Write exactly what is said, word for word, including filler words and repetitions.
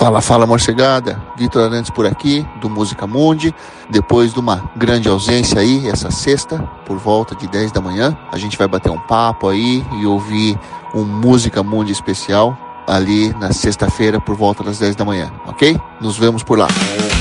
Fala, fala, morcegada. Vitor Arantes por aqui, do Música Mundi. Depois de uma grande ausência aí, essa sexta, por volta de dez da manhã, a gente vai bater um papo aí e ouvir um Música Mundi especial ali na sexta-feira por volta das dez da manhã, ok? Nos vemos por lá.